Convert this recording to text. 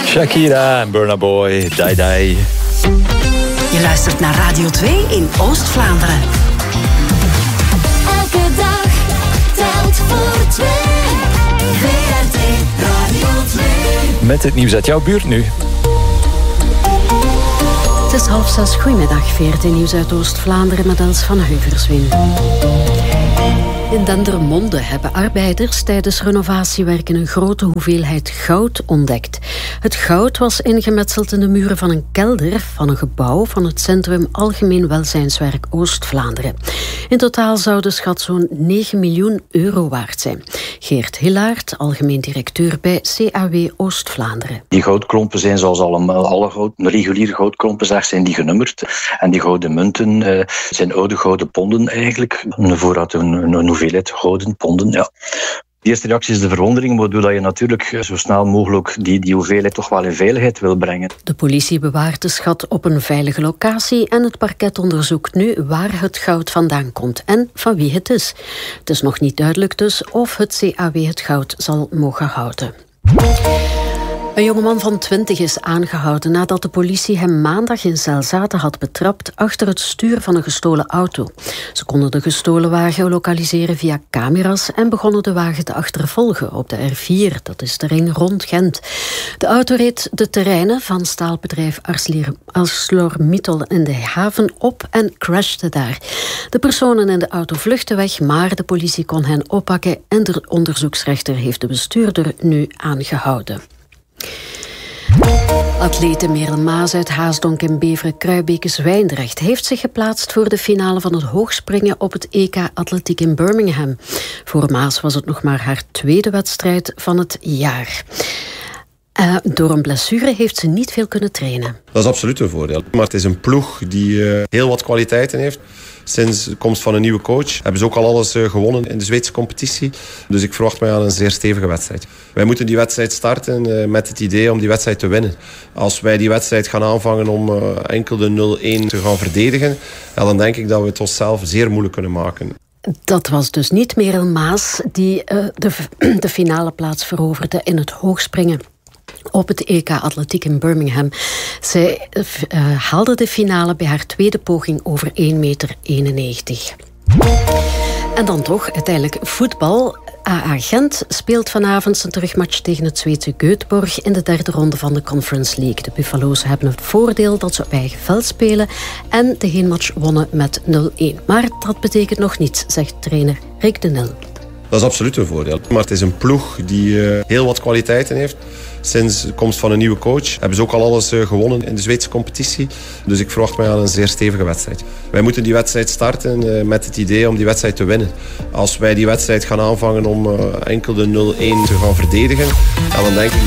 Shakira en Burna Boy, Die Die. Je luistert naar Radio 2 in Oost-Vlaanderen. Elke dag telt voor 2. VRT Radio 2. Met het nieuws uit jouw buurt nu. Het is 5:30. Goedemiddag, VRT Nieuws uit Oost-Vlaanderen met Els van Heuverswin. In Dendermonde hebben arbeiders tijdens renovatiewerken een grote hoeveelheid goud ontdekt. Het goud was ingemetseld in de muren van een kelder van een gebouw van het Centrum Algemeen Welzijnswerk Oost-Vlaanderen. In totaal zou de schat zo'n 9 miljoen euro waard zijn. Geert Hillaert, algemeen directeur bij CAW Oost-Vlaanderen. Die goudklompen zijn zoals alle reguliere goudklompen zijn die genummerd. En die gouden munten zijn oude gouden ponden eigenlijk. Vooruit een hoeveelheid gouden ponden, ja. De eerste reactie is de verwondering, waardoor je natuurlijk zo snel mogelijk die hoeveelheid toch wel in veiligheid wil brengen. De politie bewaart de schat op een veilige locatie en het parket onderzoekt nu waar het goud vandaan komt en van wie het is. Het is nog niet duidelijk dus of het CAW het goud zal mogen houden. Een jongeman van 20 is aangehouden nadat de politie hem maandag in Zelzate had betrapt achter het stuur van een gestolen auto. Ze konden de gestolen wagen lokaliseren via camera's en begonnen de wagen te achtervolgen op de R4, dat is de ring rond Gent. De auto reed de terreinen van staalbedrijf ArcelorMittal in de haven op en crashte daar. De personen in de auto vluchtten weg, maar de politie kon hen oppakken en de onderzoeksrechter heeft de bestuurder nu aangehouden. Atlete Merel Maas uit Haasdonk en Beveren-Kruibeke-Zwijndrecht heeft zich geplaatst voor de finale van het hoogspringen op het EK Atletiek in Birmingham. Voor Maas was het nog maar haar tweede wedstrijd van het jaar. Door een blessure heeft ze niet veel kunnen trainen. Dat is absoluut een voordeel. Maar het is een ploeg die heel wat kwaliteiten heeft. Sinds de komst van een nieuwe coach hebben ze ook al alles gewonnen in de Zweedse competitie. Dus ik verwacht mij aan een zeer stevige wedstrijd. Wij moeten die wedstrijd starten met het idee om die wedstrijd te winnen. Als wij die wedstrijd gaan aanvangen om enkel de 0-1 te gaan verdedigen, dan denk ik dat we het onszelf zeer moeilijk kunnen maken. Dat was dus niet Merel Maas die de finale plaats veroverde in het hoogspringen op het EK Atletiek in Birmingham. Zij haalde de finale bij haar tweede poging over 1,91 meter. En dan toch, uiteindelijk voetbal. AA Gent speelt vanavond zijn terugmatch tegen het Zweedse Göteborg in de derde ronde van de Conference League. De Buffalo's hebben het voordeel dat ze op eigen veld spelen en de heenmatch wonnen met 0-1. Maar dat betekent nog niets, zegt trainer Rick de Nil. Dat is absoluut een voordeel. Maar het is een ploeg die heel wat kwaliteiten heeft. Sinds de komst van een nieuwe coach hebben ze ook al alles gewonnen in de Zweedse competitie. Dus ik verwacht mij aan een zeer stevige wedstrijd. Wij moeten die wedstrijd starten met het idee om die wedstrijd te winnen. Als wij die wedstrijd gaan aanvangen om enkel de 0-1 te gaan verdedigen, dan denk ik